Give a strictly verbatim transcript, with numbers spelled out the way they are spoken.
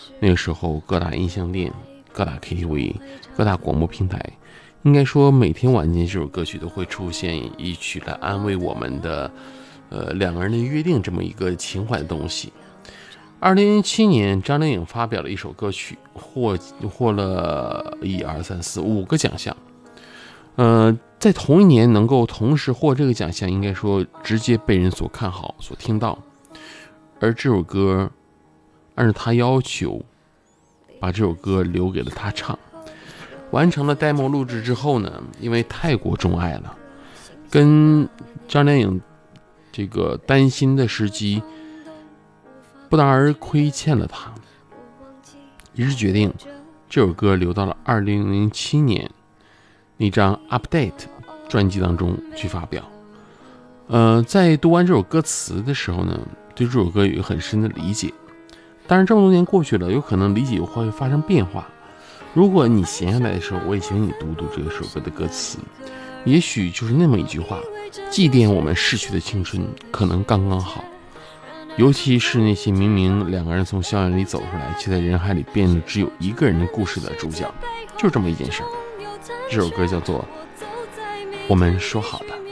那个时候各大音像店、各大 K T V、各大广播平台，应该说每天晚间这首歌曲都会出现一曲来安慰我们的呃两个人的约定这么一个情怀的东西。二零零七年，张靓颖发表了一首歌曲，获获了一二三四五个奖项。呃，在同一年能够同时获这个奖项，应该说直接被人所看好、所听到。而这首歌，按照他要求，把这首歌留给了他唱。完成了 demo 录制之后呢，因为太过钟爱了，跟张靓颖这个担心的时机不当而亏欠了他，于是决定这首歌留到了二零零七年那张 Update 专辑当中去发表。呃，在读完这首歌词的时候呢，对这首歌有一个很深的理解。当然这么多年过去了，有可能理解会发生变化。如果你闲下来的时候，我也请你读读这首歌的歌词，也许就是那么一句话，祭奠我们逝去的青春，可能刚刚好。尤其是那些明明两个人从校园里走出来，却在人海里变得只有一个人的故事的主角，就这么一件事儿。这首歌叫做《我们说好的》。